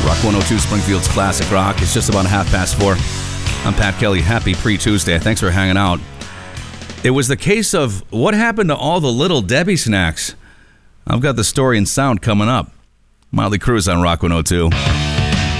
Rock 102 Springfield's Classic Rock. It's just about 4:30. I'm Pat Kelly. Happy pre-Tuesday. Thanks for hanging out. It was the case of what happened to all the Little Debbie snacks. I've got the story and sound coming up. Motley Crue's on Rock 102.